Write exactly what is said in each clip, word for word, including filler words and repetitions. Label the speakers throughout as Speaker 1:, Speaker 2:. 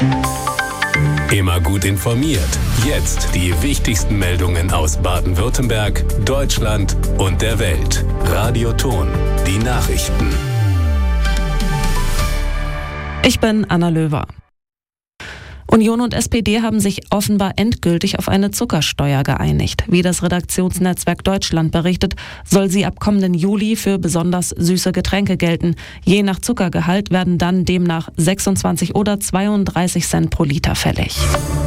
Speaker 1: Immer gut informiert. Jetzt die wichtigsten Meldungen aus Baden-Württemberg, Deutschland und der Welt. Radioton, die Nachrichten.
Speaker 2: Ich bin Anna Löwer. Union und S P D haben sich offenbar endgültig auf eine Zuckersteuer geeinigt. Wie das Redaktionsnetzwerk Deutschland berichtet, soll sie ab kommenden Juli für besonders süße Getränke gelten. Je nach Zuckergehalt werden dann demnach sechsundzwanzig oder zweiunddreißig Cent pro Liter fällig.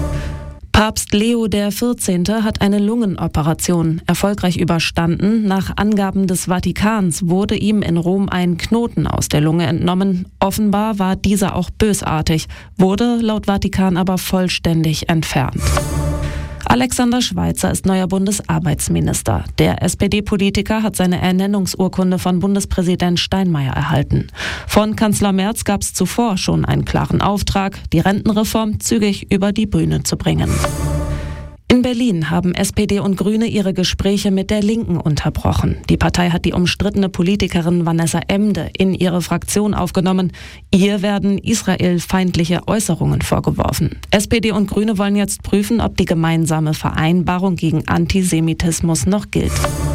Speaker 2: Papst Leo der vierzehnte hat eine Lungenoperation erfolgreich überstanden. Nach Angaben des Vatikans wurde ihm in Rom ein Knoten aus der Lunge entnommen. Offenbar war dieser auch bösartig, wurde laut Vatikan aber vollständig entfernt. Alexander Schweitzer ist neuer Bundesarbeitsminister. Der S P D-Politiker hat seine Ernennungsurkunde von Bundespräsident Steinmeier erhalten. Von Kanzler Merz gab es zuvor schon einen klaren Auftrag, die Rentenreform zügig über die Bühne zu bringen. In Berlin haben S P D und Grüne ihre Gespräche mit der Linken unterbrochen. Die Partei hat die umstrittene Politikerin Vanessa Emde in ihre Fraktion aufgenommen. Ihr werden israelfeindliche Äußerungen vorgeworfen. S P D und Grüne wollen jetzt prüfen, ob die gemeinsame Vereinbarung gegen Antisemitismus noch gilt.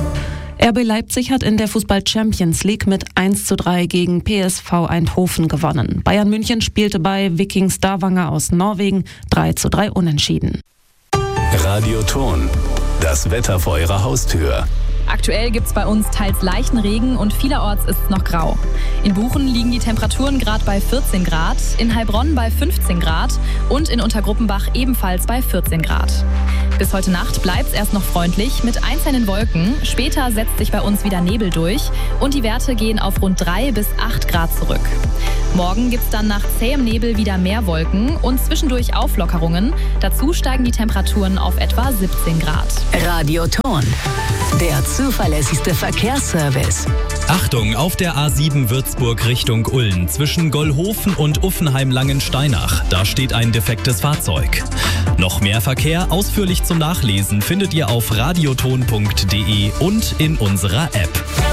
Speaker 2: R B Leipzig hat in der Fußball-Champions League mit eins zu drei gegen P S V Eindhoven gewonnen. Bayern München spielte bei Viking Stavanger aus Norwegen drei zu drei unentschieden.
Speaker 1: Radioton, das Wetter vor Ihrer Haustür.
Speaker 3: Aktuell gibt es bei uns teils leichten Regen und vielerorts ist es noch grau. In Buchen liegen die Temperaturen gerade bei vierzehn Grad, in Heilbronn bei fünfzehn Grad und in Untergruppenbach ebenfalls bei vierzehn Grad. Bis heute Nacht bleibt es erst noch freundlich mit einzelnen Wolken. Später setzt sich bei uns wieder Nebel durch und die Werte gehen auf rund drei bis acht Grad zurück. Morgen gibt es dann nach zähem Nebel wieder mehr Wolken und zwischendurch Auflockerungen. Dazu steigen die Temperaturen auf etwa siebzehn Grad.
Speaker 4: Radioton, der zuverlässigste Verkehrsservice.
Speaker 5: Achtung, auf der A sieben Würzburg Richtung Ulm zwischen Gollhofen und Uffenheim-Langensteinach. Da steht ein defektes Fahrzeug. Noch mehr Verkehr ausführlich zum Nachlesen findet ihr auf radioton punkt de und in unserer App.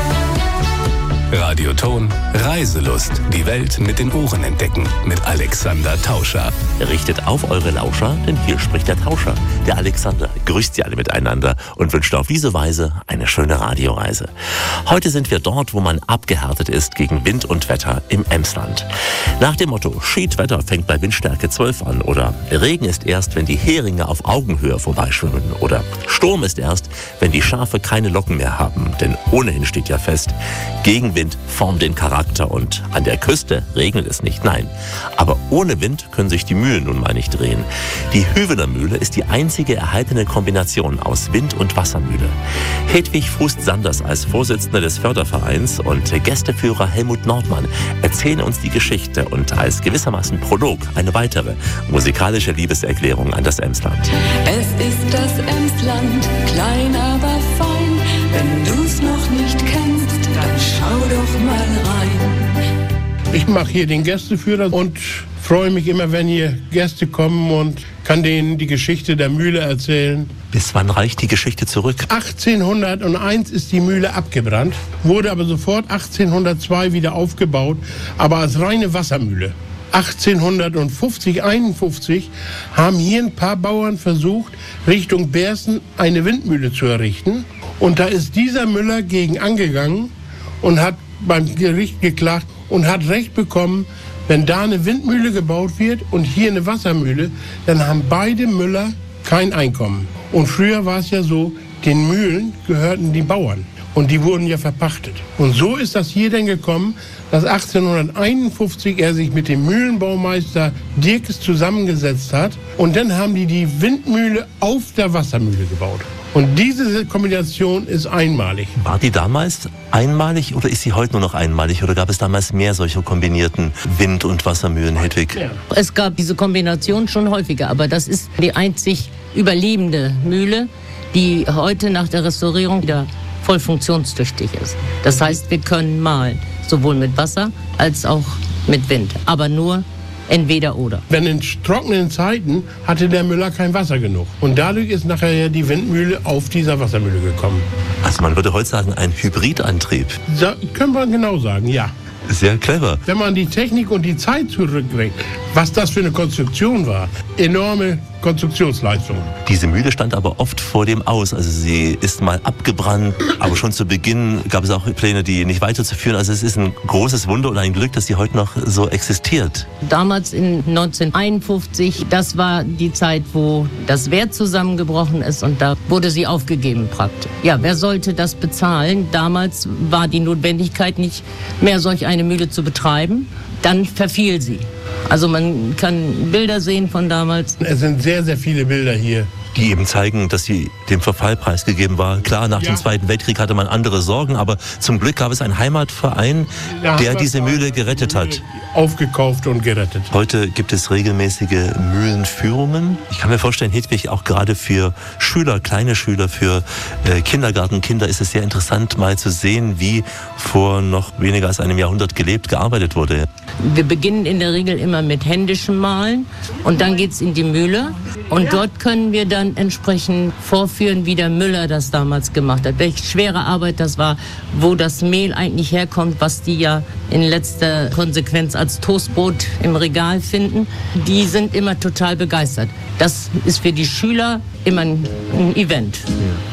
Speaker 1: Radioton, Reiselust. Die Welt mit den Ohren entdecken. Mit Alexander Tauscher.
Speaker 6: Richtet auf eure Lauscher, denn hier spricht der Tauscher. Der Alexander grüßt Sie alle miteinander und wünscht auf diese Weise eine schöne Radioreise. Heute sind wir dort, wo man abgehärtet ist gegen Wind und Wetter im Emsland. Nach dem Motto, Schiedwetter fängt bei Windstärke zwölf an oder Regen ist erst, wenn die Heringe auf Augenhöhe vorbeischwimmen oder Sturm ist erst, wenn die Schafe keine Locken mehr haben. Denn ohnehin steht ja fest, Gegenwind formt den Charakter und an der Küste regnet es nicht, nein. Aber ohne Wind können sich die Mühlen nun mal nicht drehen. Die Hüvener Mühle ist die einzige erhaltene Kombination aus Wind- und Wassermühle. Hedwig Fußt-Sanders als Vorsitzende des Fördervereins und Gästeführer Helmut Nordmann erzählen uns die Geschichte und als gewissermaßen Prolog eine weitere musikalische Liebeserklärung an das Emsland.
Speaker 7: Es ist das Emsland, klein aber fein, wenn du's noch nicht kennst, dann schau doch mal rein.
Speaker 8: Ich mache hier den Gästeführer und freue mich immer, wenn hier Gäste kommen und kann denen die Geschichte der Mühle erzählen.
Speaker 6: Bis wann reicht die Geschichte zurück?
Speaker 8: achtzehnhunderteins ist die Mühle abgebrannt, wurde aber sofort achtzehnhundertzwei wieder aufgebaut, aber als reine Wassermühle. achtzehnhundertfünfzig, einundfünfzig haben hier ein paar Bauern versucht, Richtung Bersen eine Windmühle zu errichten. Und da ist dieser Müller gegen angegangen und hat beim Gericht geklagt und hat Recht bekommen, wenn da eine Windmühle gebaut wird und hier eine Wassermühle, dann haben beide Müller kein Einkommen. Und früher war es ja so, den Mühlen gehörten die Bauern. Und die wurden ja verpachtet. Und so ist das hier denn gekommen, dass achtzehnhunderteinundfünfzig er sich mit dem Mühlenbaumeister Dirkes zusammengesetzt hat. Und dann haben die die Windmühle auf der Wassermühle gebaut. Und diese Kombination ist einmalig.
Speaker 6: War die damals einmalig oder ist sie heute nur noch einmalig? Oder gab es damals mehr solcher kombinierten Wind- und Wassermühlen, Hedwig?
Speaker 9: Ja. Es gab diese Kombination schon häufiger, aber das ist die einzig überlebende Mühle, die heute nach der Restaurierung wieder voll funktionstüchtig ist. Das heißt, wir können mahlen, sowohl mit Wasser als auch mit Wind, aber nur entweder oder.
Speaker 8: Denn in trockenen Zeiten hatte der Müller kein Wasser genug. Und dadurch ist nachher die Windmühle auf dieser Wassermühle gekommen.
Speaker 6: Also man würde heute sagen, ein Hybridantrieb.
Speaker 8: Da können wir genau sagen, ja.
Speaker 6: Sehr clever.
Speaker 8: Wenn man die Technik und die Zeit zurückbringt, was das für eine Konstruktion war, enorme Konstruktionsleistung.
Speaker 6: Diese Mühle stand aber oft vor dem Aus. Also sie ist mal abgebrannt, aber schon zu Beginn gab es auch Pläne, die nicht weiterzuführen. Also es ist ein großes Wunder und ein Glück, dass sie heute noch so existiert.
Speaker 9: Damals in neunzehnhunderteinundfünfzig, das war die Zeit, wo das Wehr zusammengebrochen ist und da wurde sie aufgegeben praktisch. Ja, wer sollte das bezahlen? Damals war die Notwendigkeit nicht mehr, solch eine Mühle zu betreiben. Dann verfiel sie. Also man kann Bilder sehen von damals.
Speaker 8: Es sind sehr, sehr viele Bilder hier.
Speaker 6: Die eben zeigen, dass sie dem Verfall preisgegeben war. Klar, nach ja. dem Zweiten Weltkrieg hatte man andere Sorgen, aber zum Glück gab es einen Heimatverein, ja, der diese Mühle gerettet hat.
Speaker 8: Aufgekauft und gerettet.
Speaker 6: Heute gibt es regelmäßige Mühlenführungen. Ich kann mir vorstellen, Hedwig, auch gerade für Schüler, kleine Schüler, für äh, Kindergartenkinder ist es sehr interessant, mal zu sehen, wie vor noch weniger als einem Jahrhundert gelebt, gearbeitet wurde.
Speaker 9: Wir beginnen in der Regel immer mit händischem Malen und dann geht's in die Mühle und dort können wir dann entsprechend vorführen, wie der Müller das damals gemacht hat. Welche schwere Arbeit das war, wo das Mehl eigentlich herkommt, was die ja in letzter Konsequenz als Toastbrot im Regal finden. Die sind immer total begeistert. Das ist für die Schüler immer ein, ein Event.